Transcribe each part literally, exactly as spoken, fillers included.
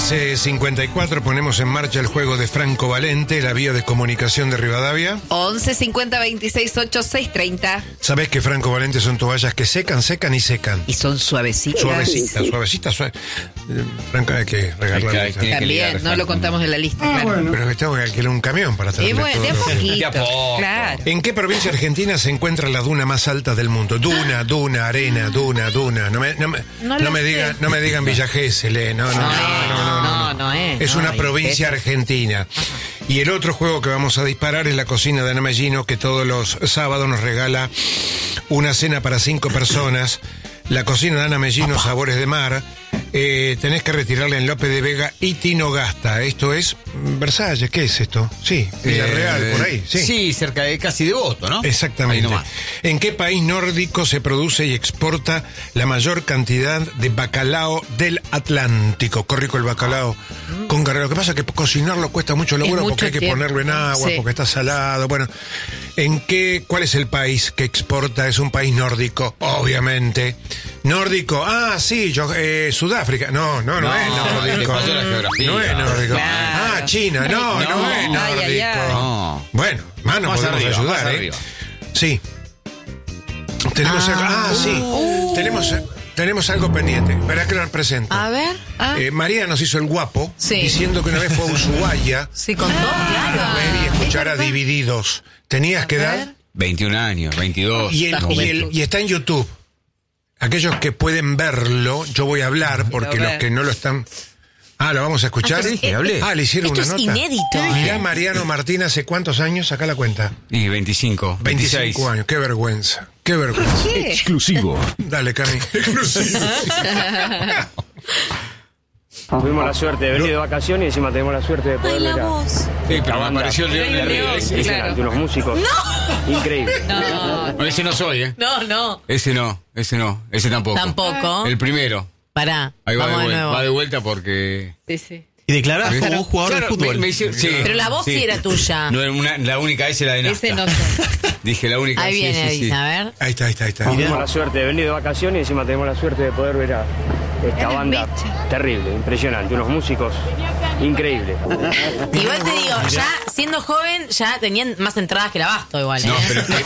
once cincuenta y cuatro ponemos en marcha el juego de Franco Valente, la vía de comunicación de Rivadavia. once cincuenta veintiséis ocho seis treinta. Sabés que Franco Valente son toallas que secan, secan y secan. Y son suavecitas. Suavecitas, suavecitas, suave. Eh, Franco, hay que regalarle. También, no lo contamos en la lista. Ah, claro. bueno. Pero tengo que alquilar un camión para traerle Y bueno, de a todo. poquito. De a poco. Claro. ¿En qué provincia argentina se encuentra la duna más alta del mundo? Duna, duna, arena, duna, duna. No me, no me, No no lo me sé. digan, no me digan Villa Gesell, no, no, no, no, no, no, no, no es. Es no, una y provincia eso. argentina. Y el otro juego que vamos a disparar es la cocina de Ana Mellino, que todos los sábados nos regala una cena para cinco personas. La cocina de Ana Mellino, sabores de mar. Eh, tenés que retirarla en López de Vega y Tinogasta. Esto es Versalles, ¿qué es esto? Sí, Villarreal, Eh, por ahí. Sí, Sí, cerca de casi Devoto, ¿no? exactamente. Ahí nomás. ¿En qué país nórdico se produce y exporta la mayor cantidad de bacalao del Atlántico? Qué rico el bacalao con garra. Lo que pasa es que cocinarlo cuesta mucho laburo mucho porque hay que tiempo. ponerlo en agua, Sí. porque está salado. Bueno, ¿en qué, cuál es el país que exporta? Es un país nórdico, obviamente. Nórdico, ah, sí, yo, eh, Sudáfrica. No, no, no, No, es le nórdico. falló la geografía. No es nórdico. Claro. Ah, China, no, no, No. es nórdico. Ay, ay, ay. No. Bueno, más no Más podemos arriba, ayudar, más ¿eh? arriba. Sí. Tenemos algo. Ah, sí. Tenemos, tenemos algo pendiente. Verá que lo presento. A ver. Ah, Eh, María nos hizo el guapo Sí. diciendo que una vez fue a Ushuaia Sí, con dos, a claro. ver y escuchar a Divididos. ¿Tenías que ver. dar? veintiún años, veintidós. Y, el- La y, el- juventud. y está en YouTube. Aquellos que pueden verlo, yo voy a hablar porque Lo los ve. que no lo están. Ah, ¿lo vamos a escuchar? Ah, entonces, Sí, hablé. Ah, le hicieron esto una es nota. inédito, Mirá, ¿eh? Mariano Martín, ¿hace cuántos años? Saca la cuenta. Y veinticinco, veintiséis. veinticinco años. Qué vergüenza. Qué vergüenza. ¿qué? Exclusivo. Dale, Cami. Tuvimos la suerte de venir de vacaciones y encima tenemos la suerte de poder Ay, la ver a voz. Sí, pero me banda apareció el León de arriba. León. Ese, Sí, ese- claro. de unos músicos increíbles. No. no, ese no soy, ¿eh? No, no. Ese no, ese no, ese tampoco. Tampoco. El primero. Pará. Ahí va de, Vamos de vuelta, nuevo. va de vuelta porque... Sí, sí. Y declarás ¿Ves? como un jugador Claro, de fútbol. me- me hicieron- sí, Pero la voz sí era tuya. No era una, la única, esa era de Nafta. Ese no sé. Dije la única. Ahí sí, viene, sí, sí. Edith, a ver. Ahí está, ahí está, ahí está. Tuvimos la suerte de venir de vacaciones y encima tenemos la suerte de poder ver a esta Eres banda bicho. terrible, impresionante, unos músicos increíbles. Igual te digo, ya siendo joven, ya tenían más entradas que el abasto, igual. ¿eh? No, pero es que-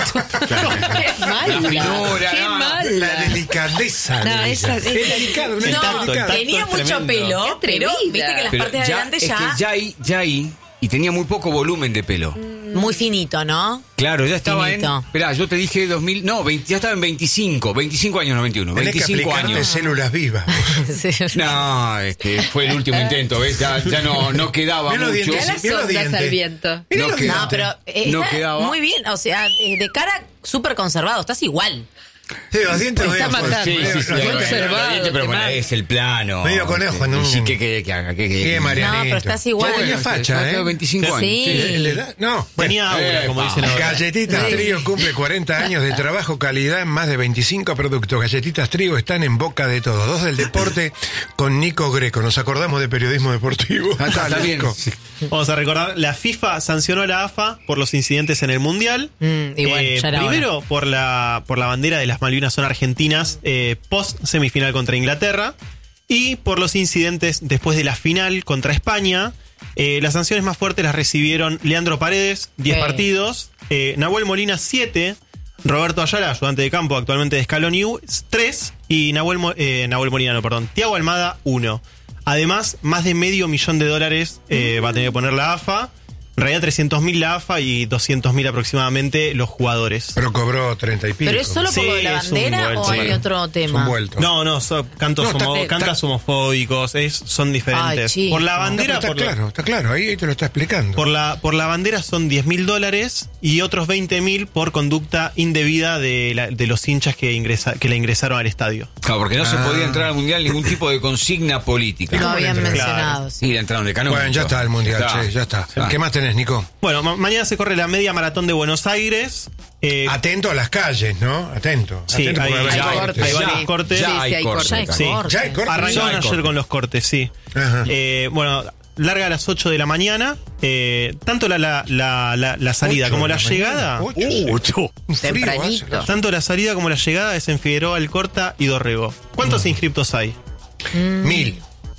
Qué mala. La finura, Qué no. mala. La delicadeza. No, de esa- ella. esa- Es delicado, una No, está delicada. tenía es mucho tremendo. pelo, Qué pero atrevida. viste que las pero partes de ya, adelante es ya, que ya ahí, ya ahí, y tenía muy poco volumen de pelo. muy finito, ¿no? Claro, ya estaba Finito. en... Esperá, yo te dije dos mil... No, veinte, ya estaba en veinticinco. veinticinco años, no veintiuno. Tenés que veinticinco aplicarte años. células vivas. Sí. No, este, fue el último intento, ¿ves? Ya, ya no, no quedaba Mira los mucho. dientes, Ya las Mira los ondas dientes. al viento. Mira No los queda- No, dientes. pero eh, No está quedaba. muy bien, o sea, eh, de cara súper conservado, estás igual. Sí, los dientes Está medio- matando. Sí, medio- sí, sí. los bueno, dientes- conservado, los dientes, pero qué bueno, mal. es el plano. Medio conejo, ¿no? Sí, que, que, que, que, que, que- Qué Marianito. No, pero estás igual. Ya tenía facha, ¿eh? veinticinco años. Sí. ¿Le- le da? No, Tenía bueno. aura, como Epa. dicen ahora. Galletitas Sí. Trigo cumple cuarenta años de trabajo, calidad en más de veinticinco productos. Galletitas Trigo están en boca de todos. Dos del deporte con Nico Greco. Nos acordamos de periodismo deportivo. Ah, está, está bien. Nico. Sí. Vamos a recordar, la FIFA sancionó a la A F A por los incidentes en el Mundial. Mm, y bueno, ya era primero por la, por la bandera de las Malvinas son argentinas eh, post semifinal contra Inglaterra y por los incidentes después de la final contra España. Eh, las sanciones más fuertes las recibieron Leandro Paredes, diez Sí. partidos, eh, Nahuel Molina, siete, Roberto Ayala, ayudante de campo actualmente de Scaloni, tres y Nahuel, Mo- eh, Nahuel Molina, no, perdón, Thiago Almada, uno. Además, más de medio millón de dólares eh, va a tener que poner la A F A. En realidad trescientos mil la A F A y doscientos mil aproximadamente los jugadores. Pero cobró treinta y pico. ¿Pero es solo por Sí, lo de la es un bandera vuelto. o hay Sí. otro Es tema? un vuelto. No, no, son cantos, No, está- homo- está- cantas homofóbicos, es, son diferentes. Ay, chico. por la Está, bandera, está por la- claro, está claro. Ahí te lo está explicando. Por la, por la bandera son diez mil dólares y otros veinte mil por conducta indebida de, la- de los hinchas que, ingresa, que le ingresaron al estadio. Claro, porque no se Ah. podía entrar al mundial ningún tipo de consigna política. Lo ¿Cómo habían le entra? mencionado, sí. Y le entraron de canón. Bueno, ya está el mundial, Está. che, ya está. Está. ¿Qué más tenés, Nico? Bueno, ma- mañana se corre la media maratón de Buenos Aires. Eh, Atento a las calles, ¿no? Atento. Sí, Atento hay- porque va a haber hay cortes. cortes, hay varios Sí. cortes. Ya Sí, hay sí, hay cortes. Ya hay cortes. Sí. corte. Ya hay cortes. Arrancaron Ya hay ayer corte. con los cortes, sí. Ajá. Eh, bueno, larga a las ocho de la mañana. Eh, tanto la, la, la, la, la salida Ocho como de la, la llegada. mañana. Ocho. Un frío Tempranito. hace. Tanto la salida como la llegada es en Figueroa, Alcorta y Dorrego. ¿Cuántos inscriptos hay? Mil.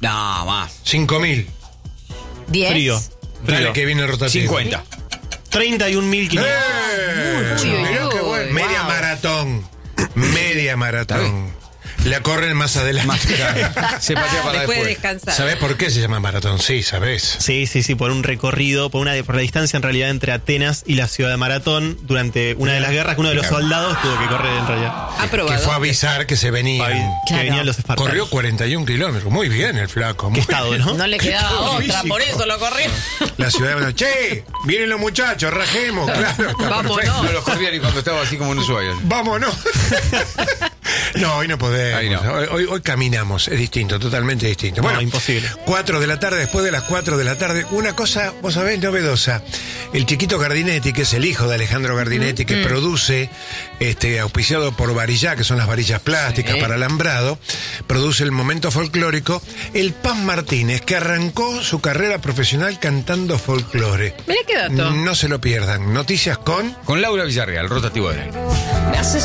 No, más. cinco mil. diez. Frío. Dale Frío. que viene el rotativo. cincuenta. treinta y un mil quinientos. ¡Eh! Uy, uy, Mirá qué uy. bueno. Media Wow. maratón. Media maratón. La corren más adelante. Más Se patea para Después de después. descansar. ¿Sabés por qué se llama maratón? Sí, sabés. Sí, sí, sí, por un recorrido, por una por la distancia en realidad entre Atenas y la ciudad de Maratón durante una de las guerras que uno de los soldados tuvo que correr en realidad. Que Aprobado. fue a avisar que se venían. Que Claro. venían los espartanos. Corrió cuarenta y un kilómetros. Muy bien el flaco. Muy Qué estado, ¿no? No le quedaba otra, físico. por eso lo corrió. La ciudad de che, vienen los muchachos, rajemos, claro. Está Vámonos. perfecto. No los corría ni cuando estaba así como en Ushuaia. Vámonos. No, hoy no podemos. Ahí no. Hoy, hoy, hoy caminamos, es distinto, totalmente distinto. No, Bueno, imposible. cuatro de la tarde, después de las cuatro de la tarde, una cosa, vos sabés, novedosa. El chiquito Gardinetti, que es el hijo de Alejandro Gardinetti, que produce, este, auspiciado por Varillá, que son las varillas plásticas Sí. para alambrado, produce el momento folclórico, el Pan Martínez, que arrancó su carrera profesional cantando folclore. Mirá qué dato. No se lo pierdan. Noticias con... Con Laura Villarreal, rotativo de aire.